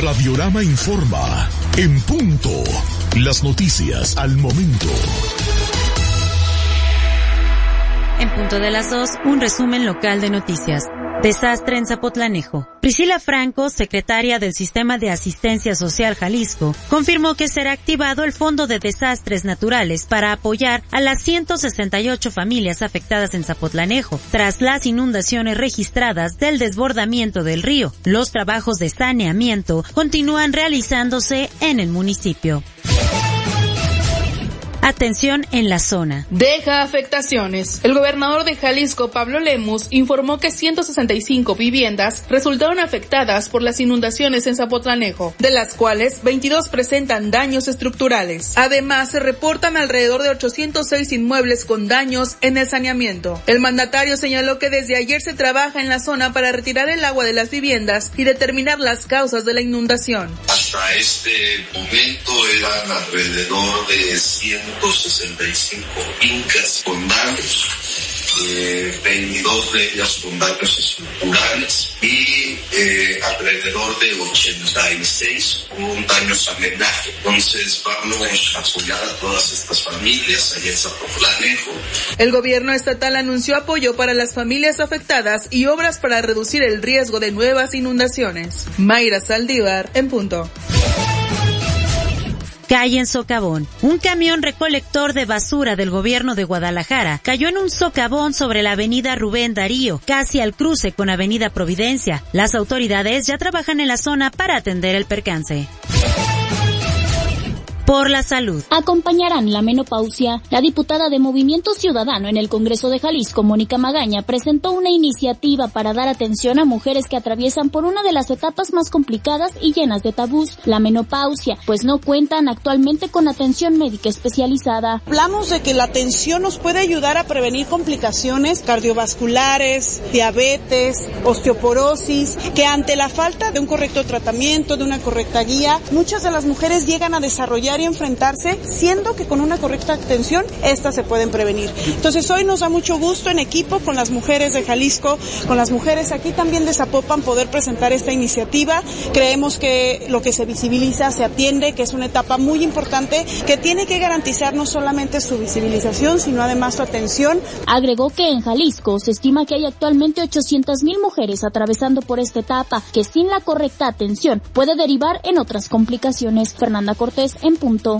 Radiorama informa. En punto. Las noticias al momento. En punto de las 2, un resumen local de noticias. Desastre en Zapotlanejo. Priscila Franco, secretaria del Sistema de Asistencia Social Jalisco, confirmó que será activado el Fondo de Desastres Naturales para apoyar a las 168 familias afectadas en Zapotlanejo tras las inundaciones registradas del desbordamiento del río. Los trabajos de saneamiento continúan realizándose en el municipio. Atención en la zona. Deja afectaciones. El gobernador de Jalisco, Pablo Lemus, informó que 165 viviendas resultaron afectadas por las inundaciones en Zapotlanejo, de las cuales 22 presentan daños estructurales. Además, se reportan alrededor de 806 inmuebles con daños en el saneamiento. El mandatario señaló que desde ayer se trabaja en la zona para retirar el agua de las viviendas y determinar las causas de la inundación. Hasta este momento eran alrededor de 165 fincas con daños, 22 de ellas con daños estructurales y alrededor de 86 con daños a menaje. Entonces vamos a apoyar a todas estas familias allá en Zapotlanejo. El gobierno estatal anunció apoyo para las familias afectadas y obras para reducir el riesgo de nuevas inundaciones. Mayra Saldívar, en punto. Calle en socavón. Un camión recolector de basura del gobierno de Guadalajara cayó en un socavón sobre la avenida Rubén Darío, casi al cruce con avenida Providencia. Las autoridades ya trabajan en la zona para atender el percance. Por la salud. Acompañarán la menopausia. La diputada de Movimiento Ciudadano en el Congreso de Jalisco, Mónica Magaña, presentó una iniciativa para dar atención a mujeres que atraviesan por una de las etapas más complicadas y llenas de tabús, la menopausia, pues no cuentan actualmente con atención médica especializada. Hablamos de que la atención nos puede ayudar a prevenir complicaciones cardiovasculares, diabetes, osteoporosis, que ante la falta de un correcto tratamiento, de una correcta guía, muchas de las mujeres llegan a desarrollar y enfrentarse, siendo que con una correcta atención estas se pueden prevenir. Entonces hoy nos da mucho gusto en equipo con las mujeres de Jalisco, con las mujeres aquí también de Zapopan, poder presentar esta iniciativa. Creemos que lo que se visibiliza se atiende, que es una etapa muy importante que tiene que garantizar no solamente su visibilización, sino además su atención. Agregó que en Jalisco se estima que hay actualmente 800,000 mujeres atravesando por esta etapa, que sin la correcta atención puede derivar en otras complicaciones. Fernanda Cortés, en punto.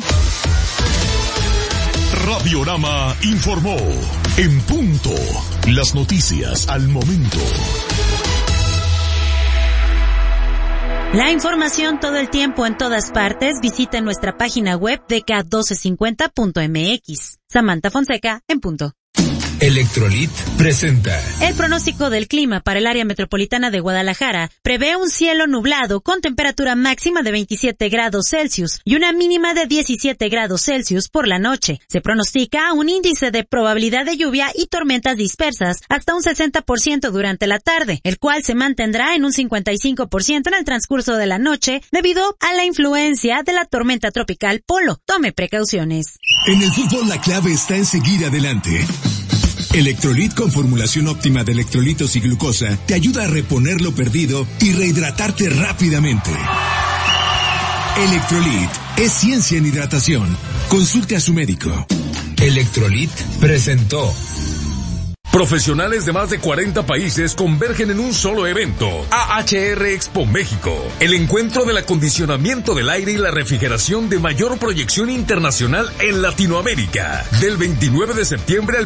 Radiorama informó. En punto. Las noticias al momento. La información todo el tiempo en todas partes. Visita nuestra página web dk1250.mx. Samantha Fonseca, en punto. Electrolit presenta. El pronóstico del clima para el área metropolitana de Guadalajara prevé un cielo nublado con temperatura máxima de 27 grados Celsius y una mínima de 17 grados Celsius por la noche. Se pronostica un índice de probabilidad de lluvia y tormentas dispersas hasta un 60% durante la tarde, el cual se mantendrá en un 55% en el transcurso de la noche debido a la influencia de la tormenta tropical Polo. Tome precauciones. En el fútbol la clave está en seguir adelante. Electrolit con formulación óptima de electrolitos y glucosa te ayuda a reponer lo perdido y rehidratarte rápidamente. Electrolit es ciencia en hidratación. Consulte a su médico. Electrolit presentó. Profesionales de más de 40 países convergen en un solo evento. AHR Expo México. El encuentro del acondicionamiento del aire y la refrigeración de mayor proyección internacional en Latinoamérica. Del 29 de septiembre al